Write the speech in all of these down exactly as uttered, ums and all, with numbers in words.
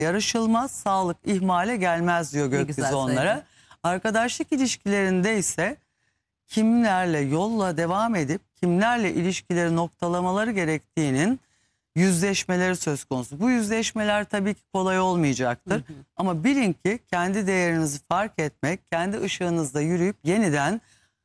yarışılmaz, sağlık ihmale gelmez diyor gökyüzü onlara. Arkadaşlık ilişkilerinde ise kimlerle yolla devam edip kimlerle ilişkileri noktalamaları gerektiğinin yüzleşmeleri söz konusu. Bu yüzleşmeler tabii ki kolay olmayacaktır. Hı hı. Ama bilin ki kendi değerinizi fark etmek, kendi ışığınızda yürüyüp yeniden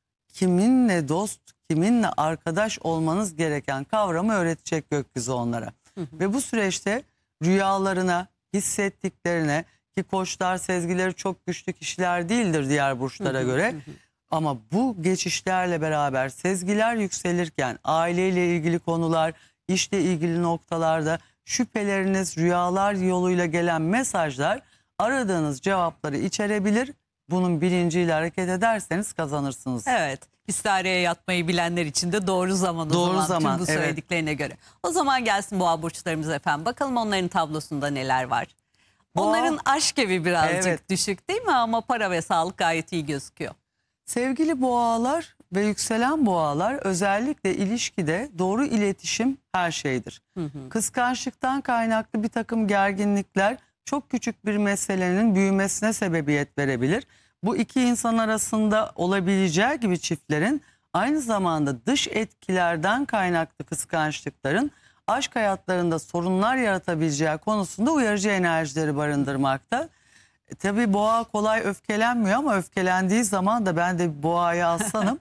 kiminle dost, kiminle arkadaş olmanız gereken kavramı öğretecek gökyüzü onlara. Hı hı. Ve bu süreçte rüyalarına, hissettiklerine, ki koçlar, sezgileri çok güçlü kişiler değildir diğer burçlara hı hı, göre. Hı hı. Ama bu geçişlerle beraber sezgiler yükselirken aileyle ilgili konular, işle ilgili noktalarda şüpheleriniz, rüyalar yoluyla gelen mesajlar aradığınız cevapları içerebilir. Bunun bilinciyle hareket ederseniz kazanırsınız. Evet. İstihareye yatmayı bilenler için de doğru zaman o doğru zaman, zaman tüm bu söylediklerine evet. göre. O zaman gelsin boğa burçlarımız efendim. Bakalım onların tablosunda neler var. Boğa, onların aşk evi birazcık evet. düşük değil mi? Ama para ve sağlık gayet iyi gözüküyor. Sevgili boğalar ve yükselen boğalar özellikle ilişkide doğru iletişim her şeydir. Hı hı. Kıskançlıktan kaynaklı bir takım gerginlikler çok küçük bir meselenin büyümesine sebebiyet verebilir. Bu iki insan arasında olabileceği gibi çiftlerin aynı zamanda dış etkilerden kaynaklı kıskançlıkların aşk hayatlarında sorunlar yaratabileceği konusunda uyarıcı enerjileri barındırmakta. E, tabii boğa kolay öfkelenmiyor ama öfkelendiği zaman da ben de boğaya aslanım.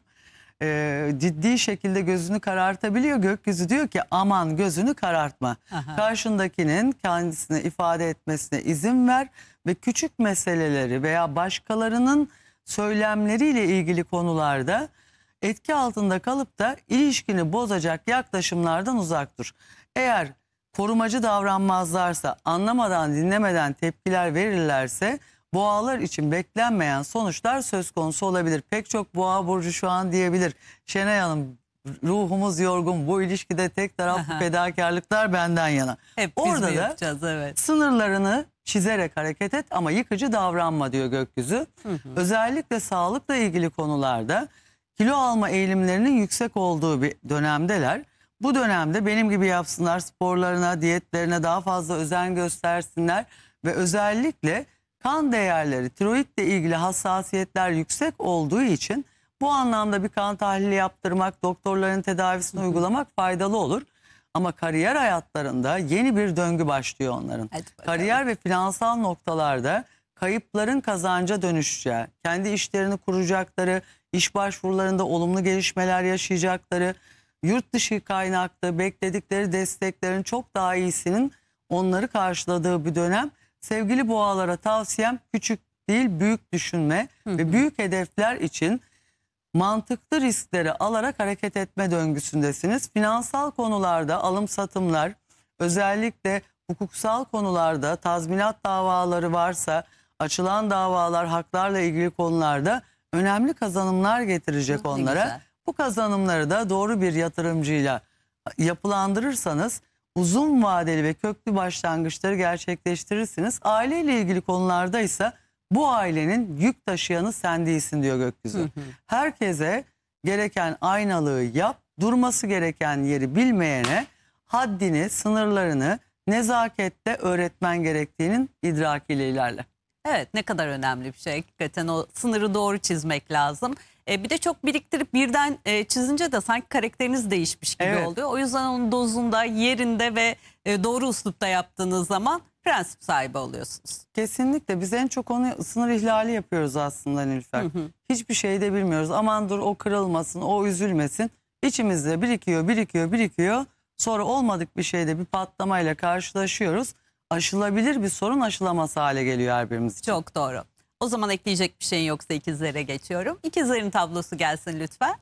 e, ciddi şekilde gözünü karartabiliyor. Gökyüzü diyor ki aman gözünü karartma. Aha. Karşındakinin kendisine ifade etmesine izin ver ve küçük meseleleri veya başkalarının söylemleriyle ilgili konularda etki altında kalıp da ilişkini bozacak yaklaşımlardan uzak dur. Eğer korumacı davranmazlarsa, anlamadan dinlemeden tepkiler verirlerse boğalar için beklenmeyen sonuçlar söz konusu olabilir. Pek çok boğa burcu şu an diyebilir: Şenay Hanım, ruhumuz yorgun, bu ilişkide tek taraflı Aha. fedakarlıklar benden yana. Hep orada biz da evet. sınırlarını çizerek hareket et ama yıkıcı davranma diyor gökyüzü. Hı hı. Özellikle sağlıkla ilgili konularda kilo alma eğilimlerinin yüksek olduğu bir dönemdeler. Bu dönemde benim gibi yapsınlar, sporlarına, diyetlerine daha fazla özen göstersinler ve özellikle kan değerleri, tiroidle ilgili hassasiyetler yüksek olduğu için bu anlamda bir kan tahlili yaptırmak, doktorların tedavisini Hı -hı. uygulamak faydalı olur. Ama kariyer hayatlarında yeni bir döngü başlıyor onların. Kariyer ve finansal noktalarda kayıpların kazanca dönüşeceği, kendi işlerini kuracakları, iş başvurularında olumlu gelişmeler yaşayacakları, yurt dışı kaynaklı bekledikleri desteklerin çok daha iyisinin onları karşıladığı bir dönem. Sevgili boğalara tavsiyem küçük değil büyük düşünme hı hı. ve büyük hedefler için mantıklı riskleri alarak hareket etme döngüsündesiniz. Finansal konularda alım satımlar, özellikle hukuksal konularda tazminat davaları varsa açılan davalar, haklarla ilgili konularda önemli kazanımlar getirecek Hı, onlara. Güzel. Bu kazanımları da doğru bir yatırımcıyla yapılandırırsanız uzun vadeli ve köklü başlangıçları gerçekleştirirsiniz. Aileyle ilgili konularda ise bu ailenin yük taşıyanı sen değilsin diyor gökyüzü. Hı hı. Herkese gereken aynalığı yap, durması gereken yeri bilmeyene haddini, sınırlarını nezaketle öğretmen gerektiğinin idrakiyle ilerle. Evet, ne kadar önemli bir şey. Hakikaten o sınırı doğru çizmek lazım. E, bir de çok biriktirip birden e, çizince de sanki karakteriniz değişmiş gibi evet. oluyor. O yüzden onun dozunda, yerinde ve e, doğru üslupta yaptığınız zaman prensip sahibi oluyorsunuz. Kesinlikle. Biz en çok onu sınır ihlali yapıyoruz aslında Nilüfer. Hı hı. Hiçbir şey de bilmiyoruz. Aman dur o kırılmasın, o üzülmesin. İçimizde birikiyor, birikiyor, birikiyor. Sonra olmadık bir şeyde bir patlamayla karşılaşıyoruz. Aşılabilir bir sorun aşılamaz hale geliyor her birimiz için. Çok doğru. O zaman ekleyecek bir şeyin yoksa ikizlere geçiyorum. İkizlerin tablosu gelsin lütfen.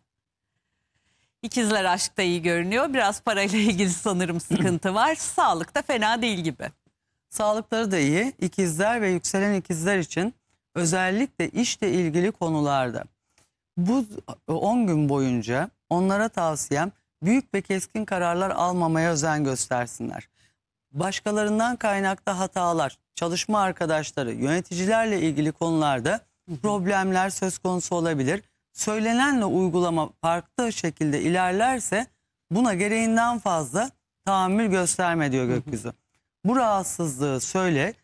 İkizler aşkta iyi görünüyor. Biraz parayla ilgili sanırım sıkıntı var. Sağlıkta fena değil gibi. Sağlıkları da iyi. İkizler ve yükselen ikizler için özellikle işle ilgili konularda bu on gün boyunca onlara tavsiyem büyük ve keskin kararlar almamaya özen göstersinler. Başkalarından kaynaklı hatalar, çalışma arkadaşları, yöneticilerle ilgili konularda problemler söz konusu olabilir. Söylenenle uygulama farklı şekilde ilerlerse buna gereğinden fazla tahammül gösterme diyor gökyüzü. Bu rahatsızlığı söyle,